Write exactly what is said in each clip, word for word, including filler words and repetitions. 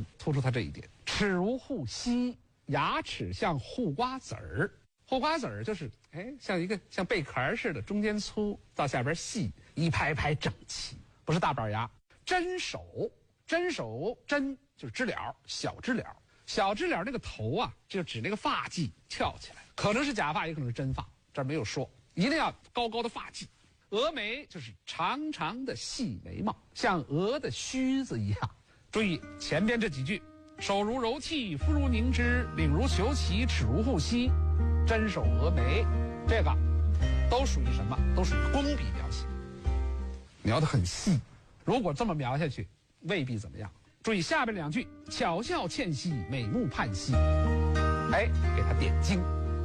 突出他这一点。齿如护膝，牙齿像护瓜子儿。护瓜子儿就是哎，像一个像贝壳似的，中间粗，到下边细，一排排整齐，不是大板牙。针手，针手针就是知了，小知了，小知了那个头啊，就指那个发髻翘起来，可能是假发，也可能是真发，这儿没有说，一定要高高的发髻。蛾眉就是长长的细眉毛，像鹅的须子一样。注意前边这几句：手如柔荑，肤如凝脂，领如虬蛴，齿如护膝，针手蛾眉，这个都属于什么？都属于工笔描写，描得很细。如果这么描下去，未必怎么样。注意下边两句：巧笑倩兮，美目盼兮。哎，给他点睛。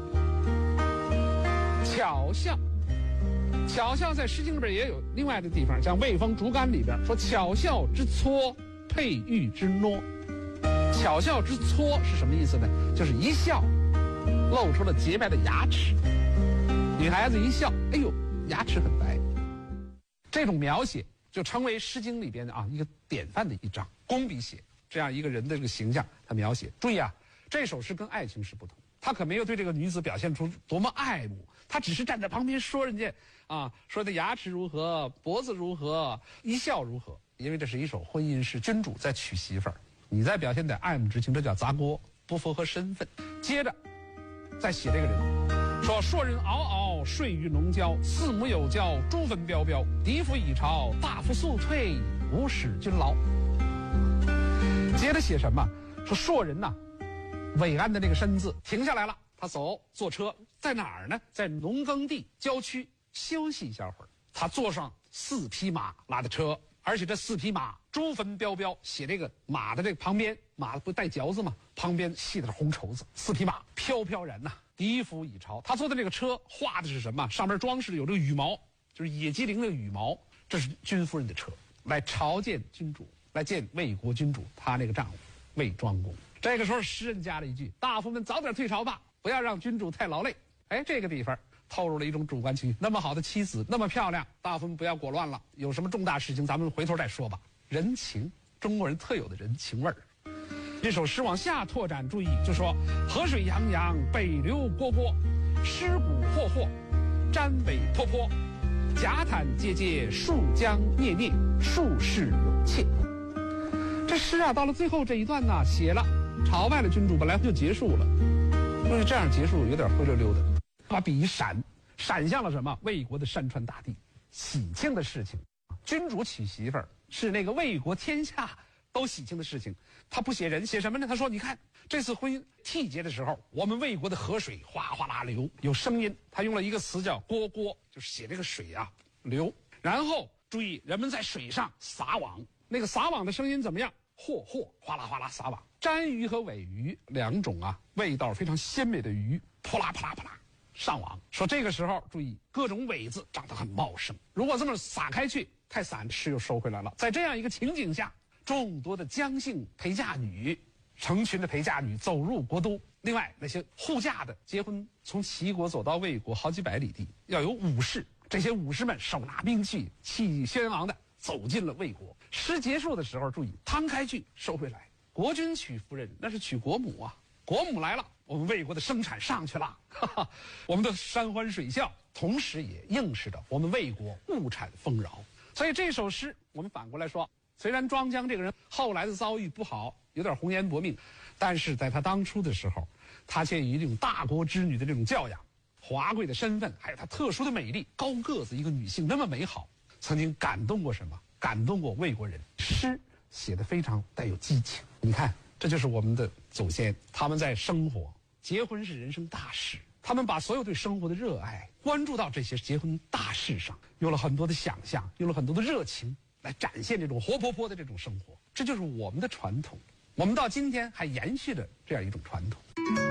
巧笑。巧笑在《诗经》里边也有另外的地方，像《魏风·竹竿》里边说：“巧笑之撮，佩玉之诺。”巧笑之撮是什么意思呢？就是一笑，露出了洁白的牙齿。女孩子一笑，哎呦，牙齿很白。这种描写就成为《诗经》里边的啊一个典范的一章，工笔写这样一个人的这个形象，他描写。注意啊，这首诗跟爱情诗不同。他可没有对这个女子表现出多么爱慕，他只是站在旁边说人家啊，说的牙齿如何，脖子如何，一笑如何。因为这是一首婚姻诗，君主在娶媳妇儿，你在表现点爱慕之情，这叫砸锅，不符合身份。接着再写这个人，说硕人嗷嗷，睡于农郊，四目有交，珠粉彪彪，嫡府已朝，大夫速退，无使君劳。接着写什么？说硕人呐、啊。伟岸的那个身子停下来了，他走坐车在哪儿呢？在农耕地郊区休息一下会儿。他坐上四匹马拉的车，而且这四匹马珠粉彪彪，写这个马的这个旁边，马不带嚼子吗？旁边系的是红绸子，四匹马飘飘然呐、啊，嫡府已朝。他坐的这个车画的是什么？上面装饰的有这个羽毛，就是野鸡翎的羽毛，这是君夫人的车，来朝见君主，来见魏国君主，他那个丈夫魏庄公。这个时候诗人加了一句：大夫们早点退朝吧，不要让君主太劳累。哎，这个地方透露了一种主观情绪。那么好的妻子，那么漂亮，大夫们不要裹乱了，有什么重大事情咱们回头再说吧。人情，中国人特有的人情味儿。这首诗往下拓展，注意就说：河水洋洋，北流蝈蝈，尸骨霍霍，瞻尾坡坡，甲坦阶阶，树江孽孽，树势有切。这诗啊，到了最后这一段呢，写了朝拜了君主，本来就结束了，就是这样结束，有点灰溜溜的。把笔一闪，闪向了什么？魏国的山川大地，喜庆的事情。君主娶媳妇儿是那个魏国天下都喜庆的事情。他不写人，写什么呢？他说：你看这次婚姻缔结的时候，我们魏国的河水哗哗啦流，有声音。他用了一个词叫蝈蝈，就是写这个水啊流。然后注意，人们在水上撒网，那个撒网的声音怎么样？霍霍，哗啦哗啦撒网。鲇鱼和尾鱼两种啊味道非常鲜美的鱼，扑啦扑啦扑啦上网。说这个时候注意，各种尾子长得很茂盛，如果这么撒开去太散，诗又收回来了。在这样一个情景下，众多的姜姓陪嫁女，成群的陪嫁女走入国都。另外那些护驾的结婚，从齐国走到魏国好几百里地，要有武士，这些武士们手拿兵器，气轩昂的走进了魏国。诗结束的时候，注意摊开句收回来。国君娶夫人，那是娶国母啊，国母来了，我们魏国的生产上去了，哈哈，我们的山欢水笑，同时也映示着我们魏国物产丰饶。所以这首诗我们反过来说，虽然庄姜这个人后来的遭遇不好，有点红颜薄命，但是在他当初的时候，他却以这种大国之女的这种教养，华贵的身份，还有她特殊的美丽，高个子一个女性那么美好，曾经感动过什么？感动过魏国人。诗写得非常带有激情。你看，这就是我们的祖先，他们在生活，结婚是人生大事，他们把所有对生活的热爱关注到这些结婚大事上，有了很多的想象，有了很多的热情，来展现这种活泼泼的这种生活。这就是我们的传统，我们到今天还延续着这样一种传统。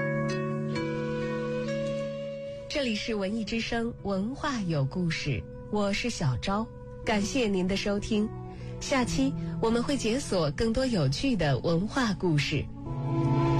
这里是文艺之声，文化有故事，我是小昭，感谢您的收听。下期我们会解锁更多有趣的文化故事。